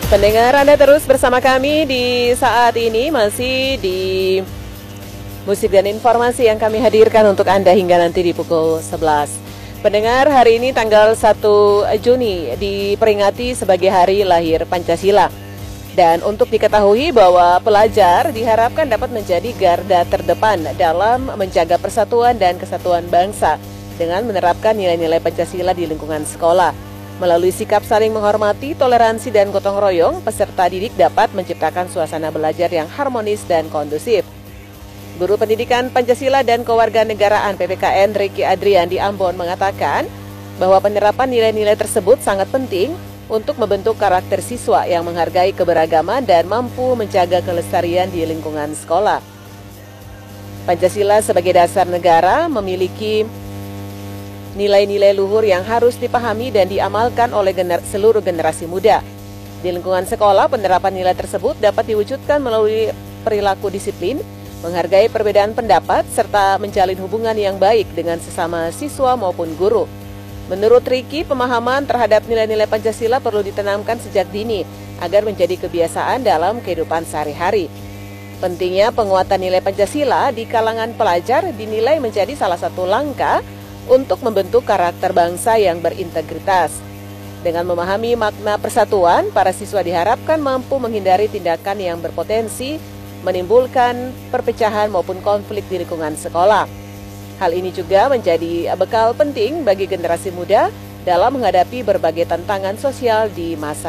Pendengar, Anda terus bersama kami di saat ini masih di musik dan informasi yang kami hadirkan untuk Anda hingga nanti di pukul 11. Pendengar, hari ini tanggal 1 Juni diperingati sebagai hari lahir Pancasila. Dan untuk diketahui bahwa pelajar diharapkan dapat menjadi garda terdepan dalam menjaga persatuan dan kesatuan bangsa dengan menerapkan nilai-nilai Pancasila di lingkungan sekolah. Melalui sikap saling menghormati, toleransi, dan gotong royong, peserta didik dapat menciptakan suasana belajar yang harmonis dan kondusif. Guru Pendidikan Pancasila dan Kewarganegaraan PPKN Ricky Adrian di Ambon mengatakan bahwa penerapan nilai-nilai tersebut sangat penting untuk membentuk karakter siswa yang menghargai keberagaman dan mampu menjaga kelestarian di lingkungan sekolah. Pancasila sebagai dasar negara memiliki nilai-nilai luhur yang harus dipahami dan diamalkan oleh seluruh generasi muda. Di lingkungan sekolah, penerapan nilai tersebut dapat diwujudkan melalui perilaku disiplin, menghargai perbedaan pendapat, serta menjalin hubungan yang baik dengan sesama siswa maupun guru. Menurut Ricky, pemahaman terhadap nilai-nilai Pancasila perlu ditanamkan sejak dini agar menjadi kebiasaan dalam kehidupan sehari-hari. Pentingnya penguatan nilai Pancasila di kalangan pelajar dinilai menjadi salah satu langkah untuk membentuk karakter bangsa yang berintegritas. Dengan memahami makna persatuan, para siswa diharapkan mampu menghindari tindakan yang berpotensi menimbulkan perpecahan maupun konflik di lingkungan sekolah. Hal ini juga menjadi bekal penting bagi generasi muda dalam menghadapi berbagai tantangan sosial di masa